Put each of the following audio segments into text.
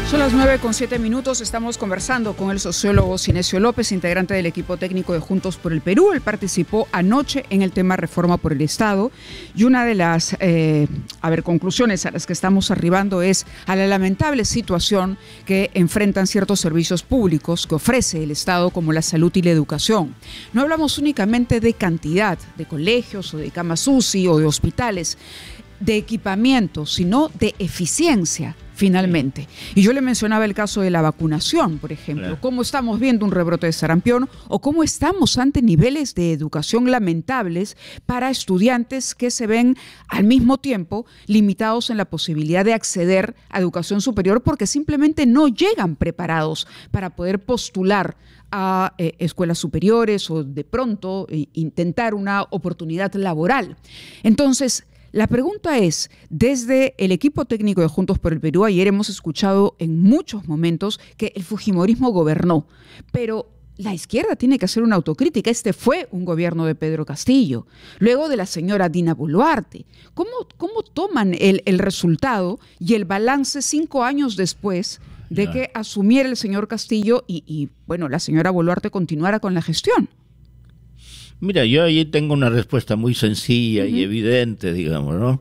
Son las 9:07. Estamos conversando con el sociólogo Sinesio López, integrante del equipo técnico de Juntos por el Perú. Él participó anoche en el tema reforma por el Estado y una de las conclusiones a las que estamos arribando es a la lamentable situación que enfrentan ciertos servicios públicos que ofrece el Estado, como la salud y la educación. No hablamos únicamente de cantidad de colegios o de camas UCI o de hospitales, de equipamiento, sino de eficiencia. Finalmente. Y yo le mencionaba el caso de la vacunación, por ejemplo, claro. Cómo estamos viendo un rebrote de sarampión o cómo estamos ante niveles de educación lamentables para estudiantes que se ven al mismo tiempo limitados en la posibilidad de acceder a educación superior porque simplemente no llegan preparados para poder postular a escuelas superiores o de pronto intentar una oportunidad laboral. Entonces, la pregunta es, desde el equipo técnico de Juntos por el Perú, ayer hemos escuchado en muchos momentos que el fujimorismo gobernó, pero la izquierda tiene que hacer una autocrítica. Este fue un gobierno de Pedro Castillo, luego de la señora Dina Boluarte. ¿Cómo toman el resultado y el balance 5 años después de que asumiera el señor Castillo y la señora Boluarte continuara con la gestión? Mira, yo allí tengo una respuesta muy sencilla y evidente, digamos, ¿no?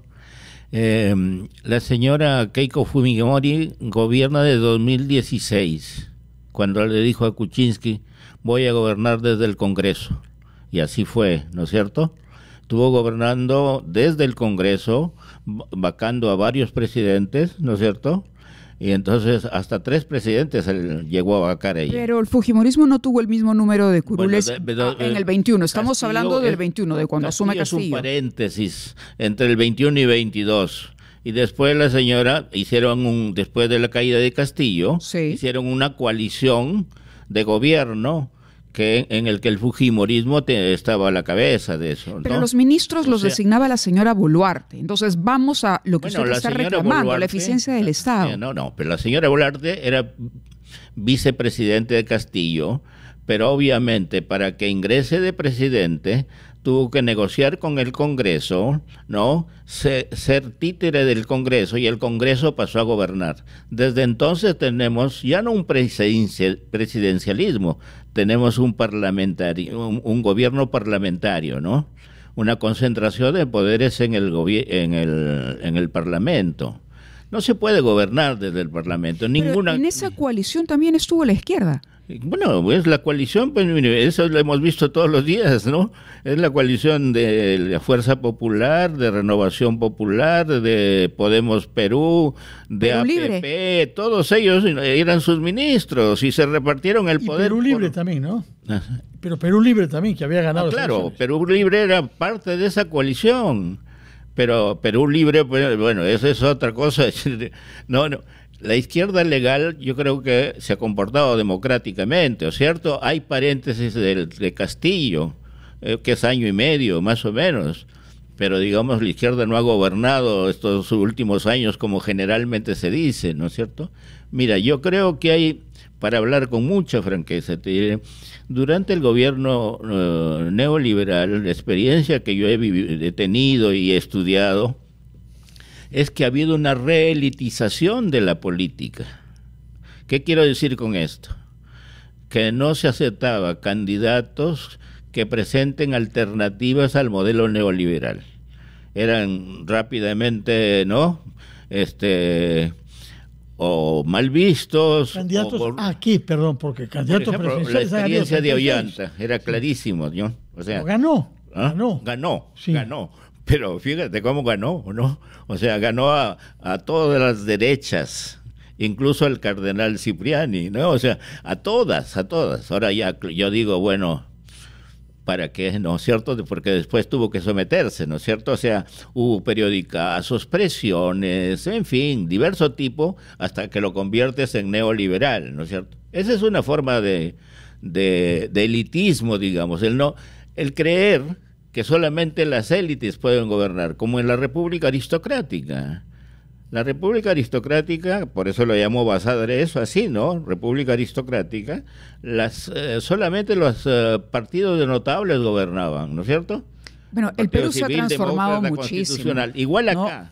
La señora Keiko Fujimori gobierna desde 2016, cuando le dijo a Kuczynski, voy a gobernar desde el Congreso. Y así fue, ¿no es cierto? Estuvo gobernando desde el Congreso, vacando a varios presidentes, ¿no es cierto? Y entonces hasta 3 presidentes llegó a vacar ella. Pero el fujimorismo no tuvo el mismo número de curules en el 21. Estamos Castillo, hablando del 21, de cuando asume Castillo. Es un paréntesis entre el 21 y 22. Y después la señora después de la caída de Castillo, hicieron una coalición de gobierno en el que el fujimorismo estaba a la cabeza de eso, ¿no? Pero los ministros los designaba la señora Boluarte. Entonces vamos a lo que usted está reclamando, Boluarte, la eficiencia del Estado. No, pero la señora Boluarte era vicepresidente de Castillo, pero obviamente para que ingrese de presidente tuvo que negociar con el Congreso, ¿no? Ser títere del Congreso, y el Congreso pasó a gobernar. Desde entonces tenemos ya no un presidencialismo, tenemos un gobierno parlamentario, ¿no? Una concentración de poderes en el Parlamento. No se puede gobernar desde el Parlamento. Pero en esa coalición también estuvo la izquierda. Bueno, pues la coalición, pues, eso lo hemos visto todos los días, ¿no? Es la coalición de la Fuerza Popular, de Renovación Popular, de Podemos Perú, de Perú APP, Libre. Todos ellos eran sus ministros y se repartieron el poder. Perú Libre también, ¿no? Pero Perú Libre también, que había ganado. Claro, Perú Libre era parte de esa coalición, pero Perú Libre, bueno, eso es otra cosa. No. La izquierda legal yo creo que se ha comportado democráticamente, ¿o cierto? Hay paréntesis de Castillo, que es 1 año y medio, más o menos, pero digamos la izquierda no ha gobernado estos últimos años como generalmente se dice, ¿no es cierto? Mira, yo creo que hay, para hablar con mucha franqueza, te diré, durante el gobierno neoliberal, la experiencia que yo he tenido y he estudiado, es que ha habido una reelitización de la política. ¿Qué quiero decir con esto? Que no se aceptaba candidatos que presenten alternativas al modelo neoliberal. Eran rápidamente, ¿no? O mal vistos. Candidatos aquí, perdón, porque candidatos presidenciales. La experiencia de Ollanta era clarísimo, ¿no? O sea, ganó. Sí. Ganó. Pero fíjate cómo ganó, ¿no? O sea, ganó a todas las derechas, incluso al cardenal Cipriani, ¿no? O sea, a todas. Ahora ya yo digo, bueno, ¿para qué? ¿No es cierto? Porque después tuvo que someterse, ¿no es cierto? O sea, hubo periodicazos, presiones, en fin, diverso tipo, hasta que lo conviertes en neoliberal, ¿no es cierto? Esa es una forma de elitismo, digamos, el creer que solamente las élites pueden gobernar, como en la República Aristocrática. La República Aristocrática, por eso lo llamó Basadre, eso así, ¿no? República Aristocrática, solamente los partidos de notables gobernaban, ¿no es cierto? Bueno, el Perú se ha transformado muchísimo. Igual acá.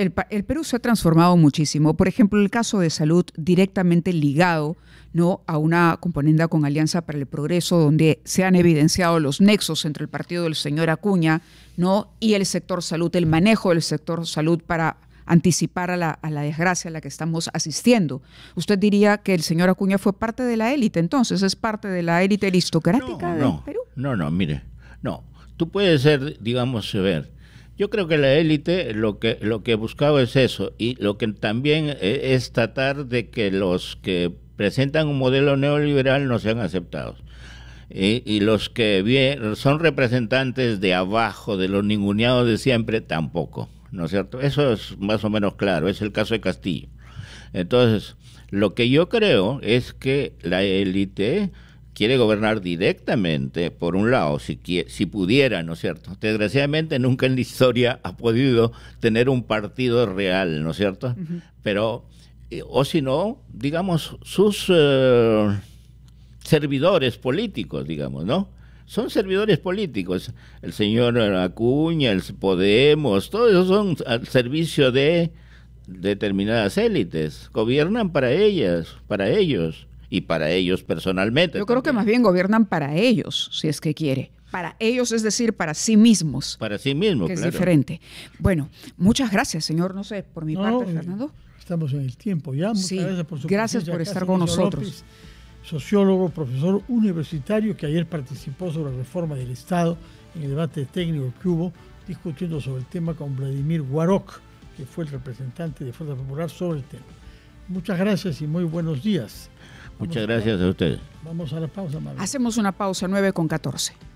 el Perú se ha transformado muchísimo. Por ejemplo, el caso de salud directamente ligado, ¿no?, a una componenda con Alianza para el Progreso, donde se han evidenciado los nexos entre el partido del señor Acuña, ¿no?, y el sector salud, el manejo del sector salud para anticipar a la desgracia a la que estamos asistiendo. ¿Usted diría que el señor Acuña fue parte de la élite, entonces? ¿Es parte de la élite aristocrática del Perú? No, mire, no. Tú puedes ser, digamos, yo creo que la élite lo que buscaba es eso, y lo que también es tratar de que los que presentan un modelo neoliberal no sean aceptados. Y los que son representantes de abajo, de los ninguneados de siempre, tampoco, ¿no es cierto? Eso es más o menos claro, es el caso de Castillo. Entonces, lo que yo creo es que la élite quiere gobernar directamente, por un lado, si pudiera, ¿no es cierto? Desgraciadamente nunca en la historia ha podido tener un partido real, ¿no es cierto? Uh-huh. Pero, o si no, digamos, sus servidores políticos, digamos, ¿no? Son servidores políticos. El señor Acuña, el Podemos, todos esos son al servicio de determinadas élites. Gobiernan para ellos. Y para ellos personalmente. Yo creo que más bien gobiernan para ellos, si es que quiere. Para ellos, es decir, para sí mismos. Para sí mismos, que claro. Es diferente. Bueno, muchas gracias, señor. No sé, por mi parte, Fernando. Estamos en el tiempo ya. Muchas gracias por su gracias por estar con nosotros. López, sociólogo, profesor universitario, que ayer participó sobre la reforma del Estado en el debate técnico que hubo, discutiendo sobre el tema con Vladimir Guaroc, que fue el representante de Fuerza Popular sobre el tema. Muchas gracias y muy buenos días. Muchas gracias a ustedes. Vamos a la pausa, María. Hacemos una pausa, 9:14.